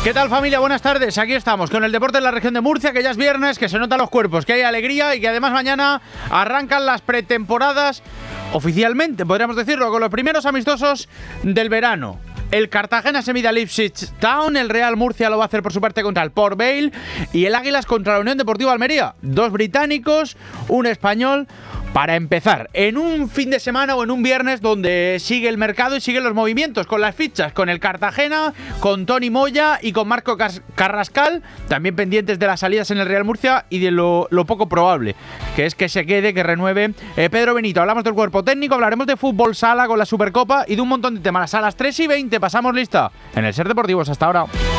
¿Qué tal, familia? Buenas tardes. Aquí estamos con el deporte en la región de Murcia, que ya es viernes, que se notan los cuerpos, que hay alegría y que además mañana arrancan las pretemporadas oficialmente, podríamos decirlo, con los primeros amistosos del verano. El Cartagena se mide al Ipswich Town, el Real Murcia lo va a hacer por su parte contra el Port Vale y el Águilas contra la Unión Deportiva Almería. 2 británicos, un español. Para empezar, en un fin de semana o en un viernes donde sigue el mercado y siguen los movimientos con las fichas, con el Cartagena, con Tony Moya y con Marco Carrascal, también pendientes de las salidas en el Real Murcia y de lo poco probable, que es que se quede, que renueve Pedro Benito. Hablamos del cuerpo técnico, hablaremos de fútbol sala con la Supercopa y de un montón de temas. A las 3:20 pasamos lista en el Ser Deportivos. Hasta ahora.